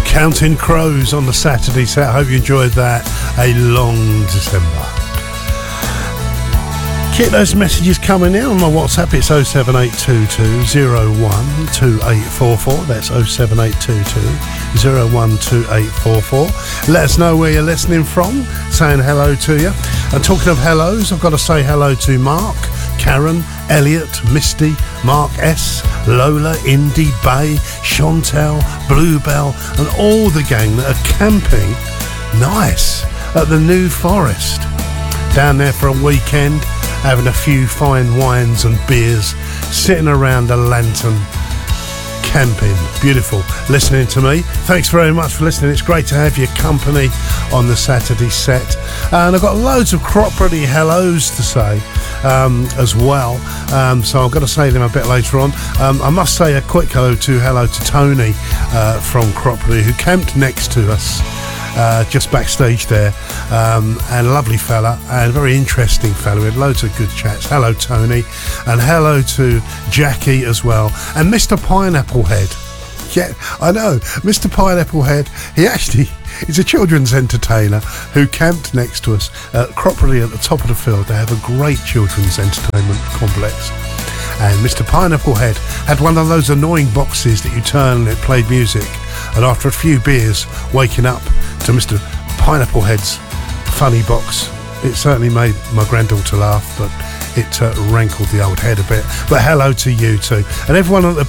Counting Crows on the Saturday set. I hope you enjoyed that. A long December. Keep those messages coming in on my WhatsApp. It's 07822 That's 07822 Let us know where you're listening from. Saying hello to you. And talking of hellos, I've got to say hello to Mark, Karen, Elliot, Misty, Mark S, Lola, Indy, Bay, Chantel, Bluebell, and all the gang that are camping nice at the New Forest. Down there for a weekend, having a few fine wines and beers, sitting around a lantern, camping. Beautiful. Listening to me. Thanks very much for listening. It's great to have your company on the Saturday set. And I've got loads of Cropredy hellos to say as well. So I've got to say them a bit later on. I must say a quick hello to Tony from Cropredy, who camped next to us. Just backstage there, and a lovely fella and a very interesting fella. We had loads of good chats. Hello Tony, and hello to Jackie as well, and Mr. Pineapple Head. Yeah, I know, Mr. Pineapple Head. He actually is a children's entertainer who camped next to us at Cropredy at the top of the field. They have a great children's entertainment complex. And Mr. Pineapple Head had one of those annoying boxes that you turn and it played music. And after a few beers, waking up to Mr. Pineapple Head's funny box, it certainly made my granddaughter laugh, but it rankled the old head a bit. But hello to you too. And everyone at the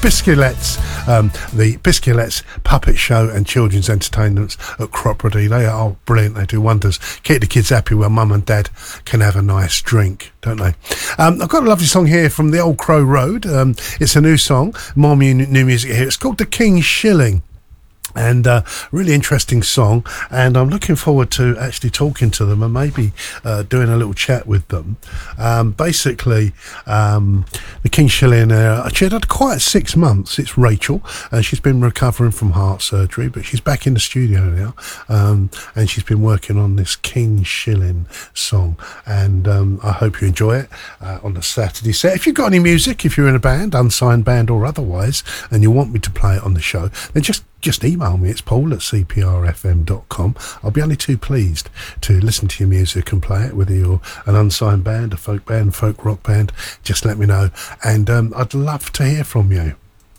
Bisculettes Puppet Show and Children's Entertainments at Cropredy. They are brilliant. They do wonders. Keep the kids happy when mum and dad can have a nice drink, don't they? I've got a lovely song here from the Old Crow Road. It's a new song. More new music here. It's called The King's Shilling. And really interesting song, and I'm looking forward to actually talking to them and maybe doing a little chat with them. Basically, the King's Shilling, she had quite 6 months. It's Rachel, and she's been recovering from heart surgery, but she's back in the studio now, and she's been working on this King's Shilling song, and I hope you enjoy it on the Saturday set. If you've got any music, if you're in a band, unsigned band or otherwise, and you want me to play it on the show, then just email me. It's paul@cprfm.com. I'll be only too pleased to listen to your music and play it, whether you're an unsigned band, a folk band, folk rock band. Just let me know, and I'd love to hear from you.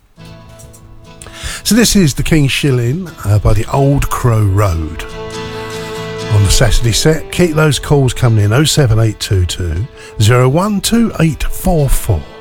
So this is The King's Shilling by the Old Crow Road on the Saturday set. Keep those calls coming in. 07822 012844.